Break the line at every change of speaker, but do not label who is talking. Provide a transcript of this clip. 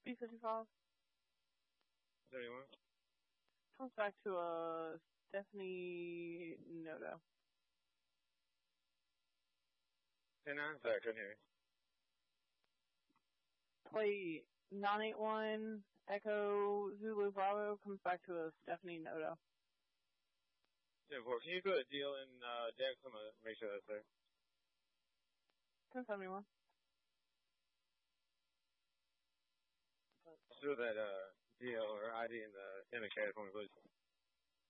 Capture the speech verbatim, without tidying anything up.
B fifty-five.
seventy-one.
Comes back to a Stephanie Noto.
ten nine? Sorry, I couldn't hear you.
Play nine eight one Echo Zulu Bravo. Comes back to a Stephanie Noto.
ten four. Can you put a deal in uh, Dex? I'm going to make sure that's there.
ten seventy-one.
Do that uh, deal or I D in the in the category, please.